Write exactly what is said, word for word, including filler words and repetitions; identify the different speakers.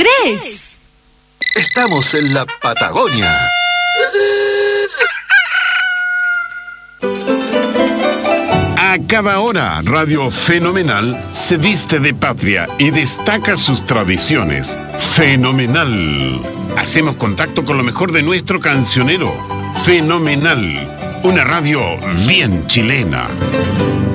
Speaker 1: tres.
Speaker 2: Estamos en la Patagonia.
Speaker 3: A cada hora, Radio Fenomenal se viste de patria y destaca sus tradiciones. Fenomenal. Hacemos contacto con lo mejor de nuestro cancionero. Fenomenal. Una radio bien chilena.